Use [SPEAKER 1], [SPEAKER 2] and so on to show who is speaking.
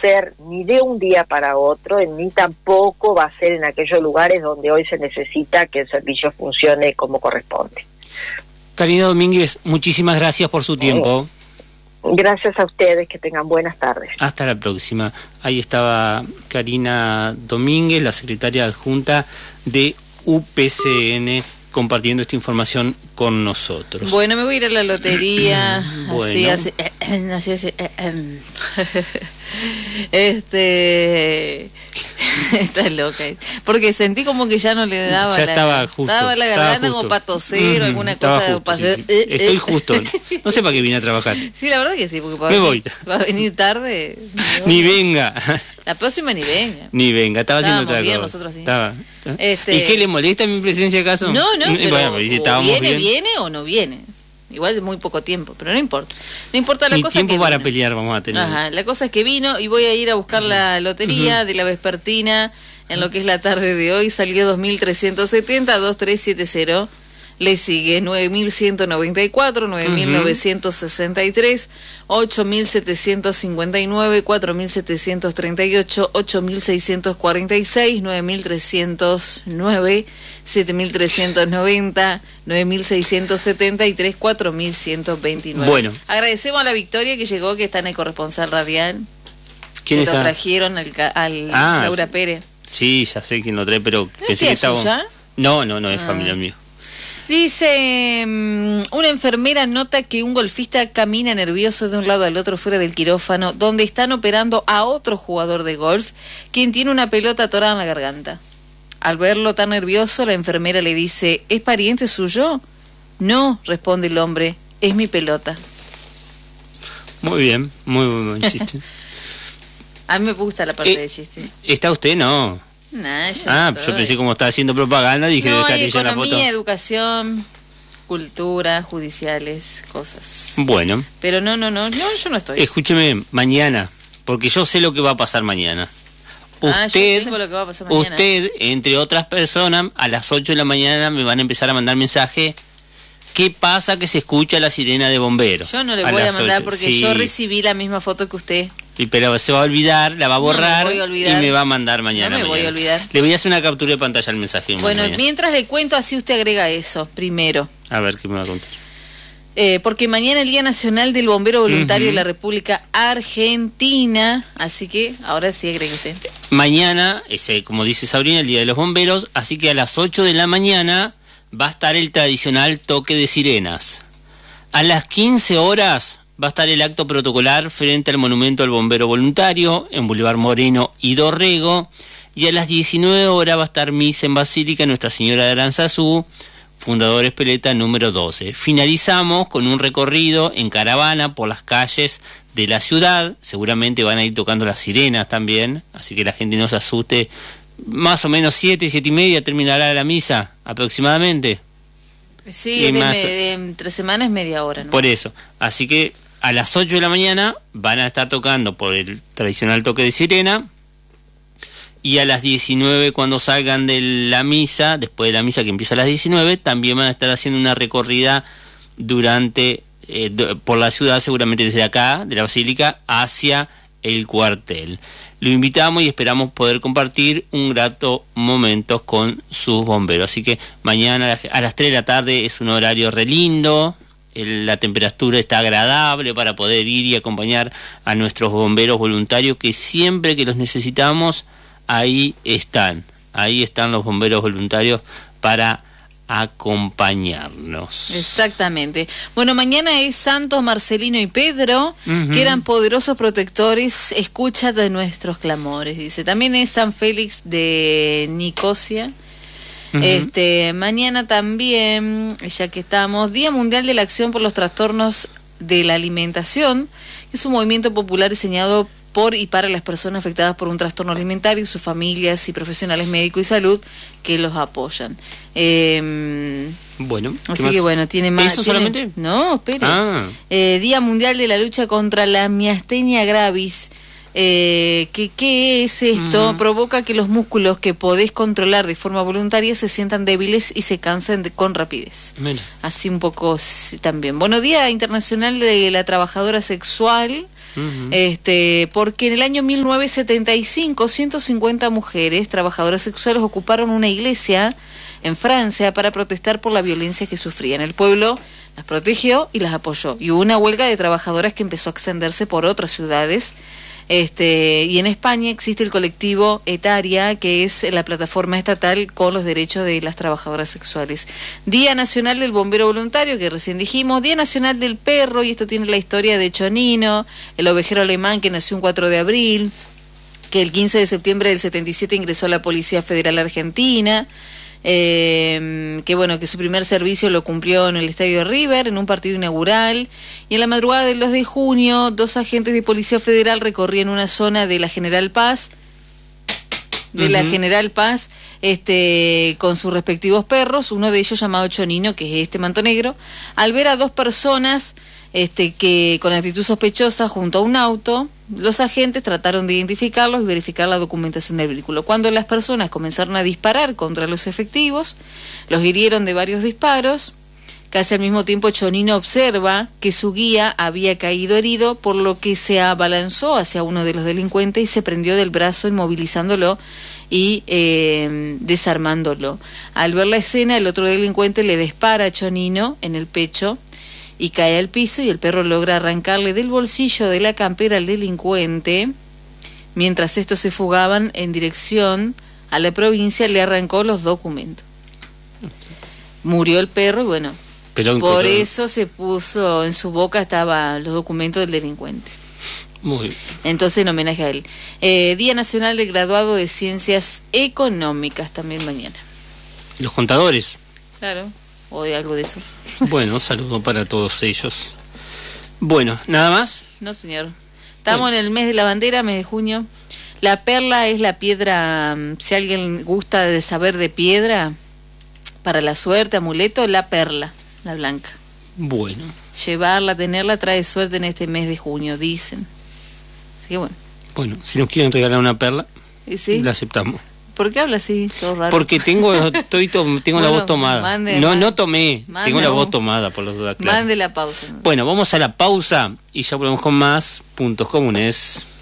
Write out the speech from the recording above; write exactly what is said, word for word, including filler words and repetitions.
[SPEAKER 1] ser ni de un día para otro, ni tampoco va a ser en aquellos lugares donde hoy se necesita que el servicio funcione como corresponde.
[SPEAKER 2] Karina Domínguez, muchísimas gracias por su tiempo.
[SPEAKER 1] Gracias a ustedes, que tengan buenas tardes.
[SPEAKER 2] Hasta la próxima. Ahí estaba Karina Domínguez, la secretaria adjunta de U P C N, compartiendo esta información con nosotros.
[SPEAKER 3] Bueno, me voy a ir a la lotería.
[SPEAKER 2] Bueno.
[SPEAKER 3] Así, así, eh, eh, así, así eh, eh. Este... Está loca. Porque sentí como que ya no le daba
[SPEAKER 2] ya
[SPEAKER 3] la...
[SPEAKER 2] estaba justo.
[SPEAKER 3] Daba la garganta como para toser o alguna cosa.
[SPEAKER 2] Justo,
[SPEAKER 3] para
[SPEAKER 2] sí,
[SPEAKER 3] hacer,
[SPEAKER 2] sí.
[SPEAKER 3] eh,
[SPEAKER 2] Estoy
[SPEAKER 3] eh.
[SPEAKER 2] justo. No sé para qué vine a trabajar.
[SPEAKER 3] Sí, la verdad que sí, porque para
[SPEAKER 2] me
[SPEAKER 3] venir,
[SPEAKER 2] voy.
[SPEAKER 3] va a venir tarde.
[SPEAKER 2] Ni venga.
[SPEAKER 3] La próxima ni venga.
[SPEAKER 2] Ni venga, estaba haciendo
[SPEAKER 3] Estábamos
[SPEAKER 2] otra
[SPEAKER 3] bien
[SPEAKER 2] cosa.
[SPEAKER 3] Nosotros sí.
[SPEAKER 2] Estaba.
[SPEAKER 3] Este...
[SPEAKER 2] ¿Y qué le molesta mi presencia acaso?
[SPEAKER 3] No, no, pero,
[SPEAKER 2] bueno, pero si
[SPEAKER 3] o viene,
[SPEAKER 2] bien.
[SPEAKER 3] viene o no viene. Igual es muy poco tiempo, pero no importa. No importa la
[SPEAKER 2] Ni
[SPEAKER 3] cosa
[SPEAKER 2] tiempo
[SPEAKER 3] que
[SPEAKER 2] para
[SPEAKER 3] vino.
[SPEAKER 2] pelear vamos a tener.
[SPEAKER 3] Ajá, la cosa es que vino y voy a ir a buscar la lotería uh-huh. de la vespertina en lo que es la tarde de hoy. Salió dos mil trescientos setenta, dos tres siete cero. Le sigue nueve mil ciento noventa y cuatro, nueve mil novecientos sesenta y tres, ocho mil setecientos cincuenta y nueve, cuatro mil setecientos treinta y ocho, ocho mil seiscientos cuarenta y seis, nueve mil trescientos nueve, siete mil trescientos noventa, nueve mil seiscientos setenta y tres, cuatro mil ciento veintinueve.
[SPEAKER 2] Bueno.
[SPEAKER 3] Agradecemos a la Victoria que llegó, que está en el corresponsal radial.
[SPEAKER 2] ¿Quién
[SPEAKER 3] que
[SPEAKER 2] está?
[SPEAKER 3] Lo trajeron al, al
[SPEAKER 2] ah,
[SPEAKER 3] Laura Pérez.
[SPEAKER 2] Sí, ya sé quién lo trae, pero
[SPEAKER 3] ¿No
[SPEAKER 2] pensé que estaba...
[SPEAKER 3] suya?
[SPEAKER 2] No, no, no, es
[SPEAKER 3] ah.
[SPEAKER 2] familiar mío.
[SPEAKER 3] Dice, um, una enfermera nota que un golfista camina nervioso de un lado al otro fuera del quirófano, donde están operando a otro jugador de golf, quien tiene una pelota atorada en la garganta. Al verlo tan nervioso, la enfermera le dice, ¿es pariente suyo? No, responde el hombre, es mi pelota.
[SPEAKER 2] Muy bien, muy buen chiste.
[SPEAKER 3] A mí me gusta la parte
[SPEAKER 2] eh,
[SPEAKER 3] del chiste.
[SPEAKER 2] ¿Está usted? No.
[SPEAKER 3] Nah, ya
[SPEAKER 2] ah,
[SPEAKER 3] estoy.
[SPEAKER 2] yo pensé como estaba haciendo propaganda, dije,
[SPEAKER 3] no,
[SPEAKER 2] debe estar
[SPEAKER 3] hay
[SPEAKER 2] leyendo la foto.
[SPEAKER 3] economía, educación, cultura, judiciales, cosas.
[SPEAKER 2] Bueno.
[SPEAKER 3] Pero no, no, no, no, yo no estoy.
[SPEAKER 2] Escúcheme, mañana, porque yo sé lo que va a pasar mañana. Usted,
[SPEAKER 3] ah, yo tengo lo que va a pasar mañana.
[SPEAKER 2] Usted, entre otras personas, a las ocho de la mañana me van a empezar a mandar mensajes. ¿Qué pasa que se escucha la sirena de bomberos?
[SPEAKER 3] Yo no le voy a mandar ocho. porque
[SPEAKER 2] sí.
[SPEAKER 3] yo recibí la misma foto que usted.
[SPEAKER 2] Sí, pero se va a olvidar, la va a borrar
[SPEAKER 3] no me voy a olvidar.
[SPEAKER 2] y me va a mandar mañana.
[SPEAKER 3] No me
[SPEAKER 2] mañana.
[SPEAKER 3] voy a olvidar.
[SPEAKER 2] Le voy a hacer una captura de pantalla al mensaje.
[SPEAKER 3] Bueno,
[SPEAKER 2] mañana.
[SPEAKER 3] Mientras le cuento, así usted agrega eso, primero.
[SPEAKER 2] A ver, ¿qué me va a contar?
[SPEAKER 3] Eh, porque mañana es el Día Nacional del Bombero Voluntario uh-huh. de la República Argentina, así que ahora sí agregue usted.
[SPEAKER 2] Mañana, es, como dice Sabrina, el Día de los Bomberos, así que a las ocho de la mañana va a estar el tradicional toque de sirenas. A las quince horas va a estar el acto protocolar frente al Monumento al Bombero Voluntario en Boulevard Moreno y Dorrego, y a las diecinueve horas va a estar misa en Basílica Nuestra Señora de Aranzazú, Fundador Espeleta número doce. Finalizamos con un recorrido en caravana por las calles de la ciudad. Seguramente van a ir tocando las sirenas también, así que la gente no se asuste. Más o menos siete, siete y media terminará la misa aproximadamente.
[SPEAKER 3] Sí, es de, más, me, de entre semanas media hora, ¿no?
[SPEAKER 2] Por eso, así que a las ocho de la mañana van a estar tocando por el tradicional toque de sirena, y a las diecinueve, cuando salgan de la misa, después de la misa que empieza a las diecinueve, también van a estar haciendo una recorrida durante eh, por la ciudad, seguramente desde acá, de la Basílica, hacia el cuartel. Lo invitamos y esperamos poder compartir un grato momento con sus bomberos. Así que mañana a las tres de la tarde es un horario re lindo, el, la temperatura está agradable para poder ir y acompañar a nuestros bomberos voluntarios, que siempre que los necesitamos, ahí están. Ahí están los bomberos voluntarios para acompañarnos.
[SPEAKER 3] Exactamente. Bueno, mañana es Santos, Marcelino y Pedro, uh-huh. que eran poderosos protectores, escucha de nuestros clamores, dice. También es San Félix de Nicosia. Uh-huh. Este, mañana también, ya que estamos, Día Mundial de la Acción por los Trastornos de la Alimentación, que es un movimiento popular diseñado por y para las personas afectadas por un trastorno alimentario y sus familias y profesionales médicos y salud que los apoyan. Eh,
[SPEAKER 2] bueno,
[SPEAKER 3] así
[SPEAKER 2] más?
[SPEAKER 3] que bueno, tiene más.
[SPEAKER 2] ¿Eso
[SPEAKER 3] tiene,
[SPEAKER 2] solamente?
[SPEAKER 3] No, espere.
[SPEAKER 2] Ah.
[SPEAKER 3] Eh, Día Mundial de la Lucha contra la Miastenia Gravis. Eh, que, ¿Qué es esto? Uh-huh. Provoca que los músculos que podés controlar de forma voluntaria se sientan débiles y se cansen de, con rapidez.
[SPEAKER 2] Mira.
[SPEAKER 3] Así un poco sí, también. Bueno, Día Internacional de la Trabajadora Sexual. Uh-huh. Este, porque en el año mil novecientos setenta y cinco, ciento cincuenta mujeres trabajadoras sexuales ocuparon una iglesia en Francia para protestar por la violencia que sufrían. El pueblo las protegió y las apoyó. Y hubo una huelga de trabajadoras que empezó a extenderse por otras ciudades. Este, y en España existe el colectivo Etaria, que es la plataforma estatal con los derechos de las trabajadoras sexuales. Día Nacional del Bombero Voluntario, que recién dijimos. Día Nacional del Perro, y esto tiene la historia de Chonino, el ovejero alemán que nació un cuatro de abril, que el quince de septiembre del setenta y siete ingresó a la Policía Federal Argentina. Eh, que bueno, que su primer servicio lo cumplió en el Estadio River, en un partido inaugural, y en la madrugada del dos de junio, dos agentes de Policía Federal recorrían una zona de la General Paz, de uh-huh. la General Paz, este, con sus respectivos perros, uno de ellos llamado Chonino, que es este manto negro, al ver a dos personas este, que con actitud sospechosa junto a un auto. Los agentes trataron de identificarlos y verificar la documentación del vehículo. Cuando las personas comenzaron a disparar contra los efectivos, los hirieron de varios disparos. Casi al mismo tiempo Chonino observa que su guía había caído herido, por lo que se abalanzó hacia uno de los delincuentes y se prendió del brazo, inmovilizándolo y eh, desarmándolo. Al ver la escena, el otro delincuente le dispara a Chonino en el pecho y cae al piso, y el perro logra arrancarle del bolsillo de la campera al delincuente. Mientras estos se fugaban en dirección a la provincia, le arrancó los documentos. Murió el perro y bueno,
[SPEAKER 2] Pero
[SPEAKER 3] por eso se puso en su boca estaban los documentos del delincuente.
[SPEAKER 2] Muy bien.
[SPEAKER 3] Entonces, en homenaje a él. Eh, Día Nacional del Graduado de Ciencias Económicas también mañana.
[SPEAKER 2] Los contadores.
[SPEAKER 3] Claro, o de algo de eso.
[SPEAKER 2] Bueno, saludo para todos ellos. Bueno, ¿nada más?
[SPEAKER 3] No, señor. Estamos bueno. en el mes de la bandera, mes de junio. La perla es la piedra, si alguien gusta de saber de piedra, para la suerte, amuleto, la perla, la blanca.
[SPEAKER 2] Bueno.
[SPEAKER 3] Llevarla, tenerla, trae suerte en este mes de junio, dicen. Así que bueno.
[SPEAKER 2] Bueno, si nos quieren regalar una perla,
[SPEAKER 3] ¿y sí?
[SPEAKER 2] La aceptamos.
[SPEAKER 3] ¿Por qué habla así? Todo raro.
[SPEAKER 2] Porque tengo, estoy to, tengo bueno, la voz tomada.
[SPEAKER 3] Mande,
[SPEAKER 2] no,
[SPEAKER 3] mande,
[SPEAKER 2] no tomé,
[SPEAKER 3] mande,
[SPEAKER 2] tengo la voz tomada por los dudas. Claro.
[SPEAKER 3] Mande la pausa.
[SPEAKER 2] Bueno, vamos a la pausa y ya volvemos con más puntos comunes.